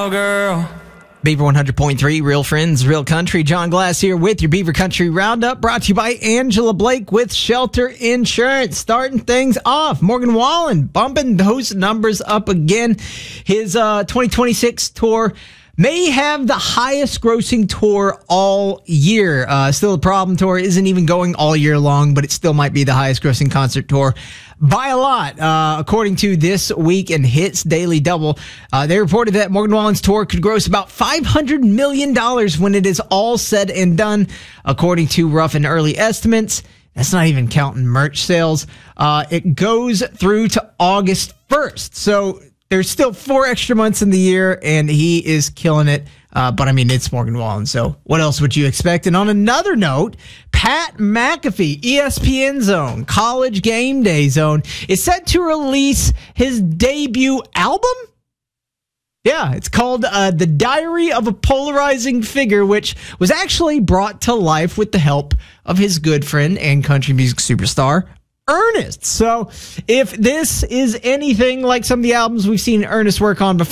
cowgirl. Beaver 100.3, Real Friends, Real Country. John Glass here with your Beaver Country Roundup, brought to you by Angela Blake with Shelter Insurance. Starting things off, Morgan Wallen bumping those numbers up again. His 2026 tour may have the highest grossing tour all year. Still, the Problem Tour isn't even going all year long, but it still might be the highest grossing concert tour by a lot. According to This Week in Hits Daily Double, they reported that Morgan Wallen's tour could gross about $500 million when it is all said and done, according to rough and early estimates. That's not even counting merch sales. It goes through to August 1st. So there's still 4 extra months in the year, and he is killing it. But, I mean, it's Morgan Wallen, so what else would you expect? And on another note, Pat McAfee, ESPN Zone, College Game Day Zone, is set to release his debut album? Yeah, it's called The Diary of a Polarizing Figure, which was actually brought to life with the help of his good friend and country music superstar, Ernest. So if this is anything like some of the albums we've seen Ernest work on before,